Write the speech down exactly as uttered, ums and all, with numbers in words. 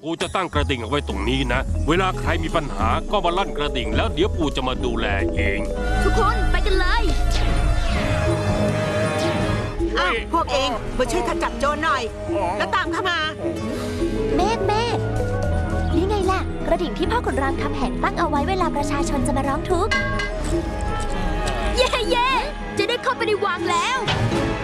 ปู่จะตั้งกระดิ่งเอาไว้ตรงนี้นะเวลาใครมีปัญหาก็มาลั่นกระดิ่งแล้วเดี๋ยวปู่จะมาดูแลเองทุกคนไปกันเลยอ้าวพวกเองมาช่วยขจับโจรหน่อยแล้วตามเข้ามาเมฆเมฆนี่ไงล่ะกระดิ่งที่พ่อขุนรามคำแหงตั้งเอาไว้เวลาประชาชนจะมาร้องทุกข์เย่เย่จะได้เข้าไปในวังแล้ว